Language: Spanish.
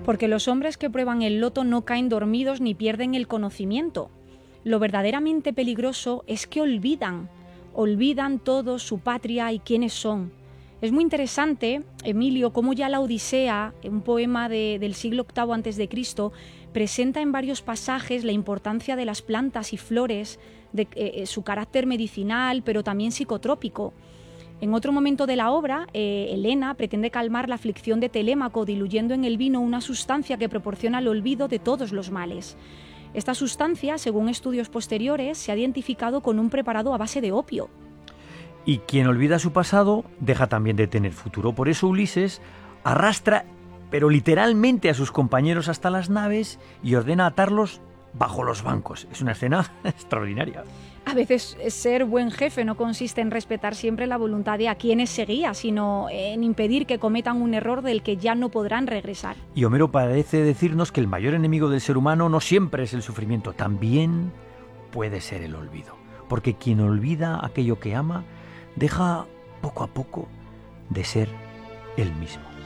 Porque los hombres que prueban el loto no caen dormidos ni pierden el conocimiento. Lo verdaderamente peligroso es que olvidan todo, su patria y quiénes son. Es muy interesante, Emilio, cómo ya la Odisea, un poema del siglo VIII a.C., presenta en varios pasajes la importancia de las plantas y flores, de su carácter medicinal, pero también psicotrópico. En otro momento de la obra, Helena pretende calmar la aflicción de Telémaco diluyendo en el vino una sustancia que proporciona el olvido de todos los males. Esta sustancia, según estudios posteriores, se ha identificado con un preparado a base de opio. Y quien olvida su pasado deja también de tener futuro. Por eso Ulises arrastra, pero literalmente, a sus compañeros hasta las naves y ordena atarlos bajo los bancos. Es una escena extraordinaria. A veces ser buen jefe no consiste en respetar siempre la voluntad de a quienes se guía, sino en impedir que cometan un error del que ya no podrán regresar. Y Homero parece decirnos que el mayor enemigo del ser humano no siempre es el sufrimiento, también puede ser el olvido. Porque quien olvida aquello que ama, deja poco a poco de ser él mismo.